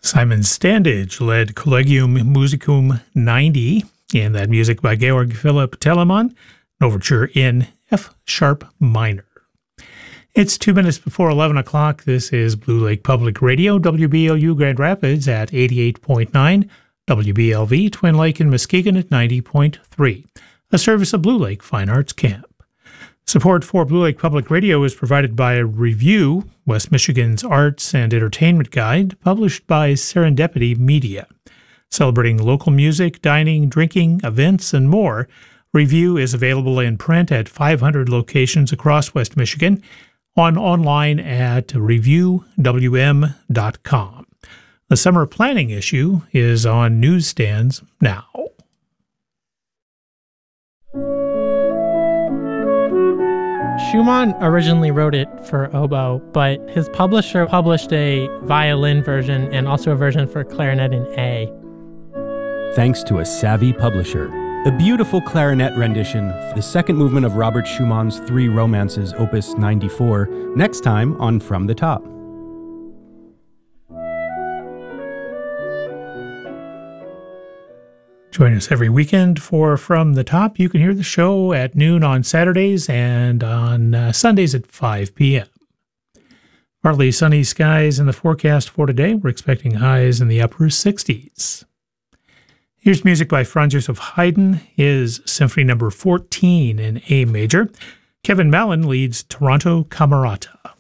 Simon Standage led Collegium Musicum 90, and that music by Georg Philipp Telemann, an overture in F sharp minor. It's 2 minutes before 11 o'clock. This is Blue Lake Public Radio, WBLU Grand Rapids at 88.9, WBLV Twin Lake and Muskegon at 90.3, a service of Blue Lake Fine Arts Camp. Support for Blue Lake Public Radio is provided by Review, West Michigan's arts and entertainment guide, published by Serendipity Media. Celebrating local music, dining, drinking, events, and more, Review is available in print at 500 locations across West Michigan, online at reviewwm.com. The summer planning issue is on newsstands now. Schumann originally wrote it for oboe, but his publisher published a violin version and also a version for clarinet in A. Thanks to a savvy publisher. A beautiful clarinet rendition for the second movement of Robert Schumann's Three Romances, Opus 94, next time on From the Top. Join us every weekend for From the Top. You can hear the show at noon on Saturdays and on Sundays at 5 p.m. Partly sunny skies in the forecast for today. We're expecting highs in the upper 60s. Here's music by Franz Joseph Haydn, his Symphony No. 14 in A major. Kevin Mallon leads Toronto Camerata.